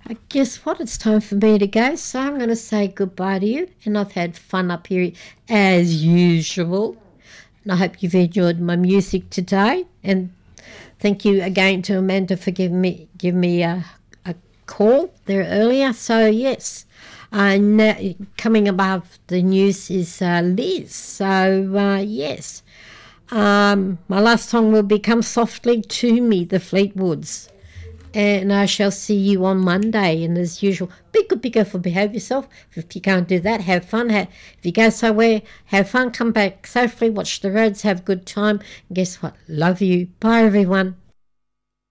Guess what? It's time for me to go, so I'm going to say goodbye to you. And I've had fun up here as usual. And I hope you've enjoyed my music today. And thank you again to Amanda for giving me a call there earlier. So yes, now, coming above the news is Liz. So yes, my last song will be "Come Softly to Me," the Fleetwoods. And I shall see you on Monday. And as usual, be good, be careful, behave yourself. If you can't do that, have fun. If you go somewhere, have fun, come back safely, watch the roads, have a good time. And guess what? Love you. Bye, everyone.